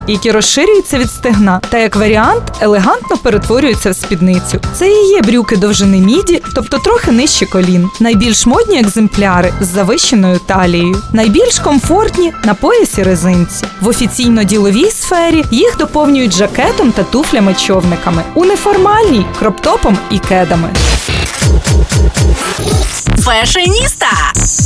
які розширюються від стегна, та як варіант елегантно перетворюються в спідницю. Це і є брюки довжини міді, тобто трохи нижче колін. Найбільш модні екземпляри з завищеною талією. Найбільш комфортні на поясі резинці. В офіційно-діловій сфері їх доповнюють жакетом та туфлями-човниками. У неформальній – кроптопом і кедами. Фешеніста!